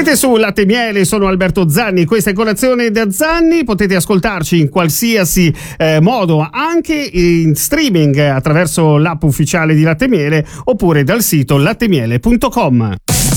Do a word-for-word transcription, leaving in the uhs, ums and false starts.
Siete su Latte e Miele, sono Alberto Zanni, questa è Colazione da Zanni, potete ascoltarci in qualsiasi eh, modo, anche in streaming attraverso l'app ufficiale di Latte e Miele oppure dal sito latte miele punto com.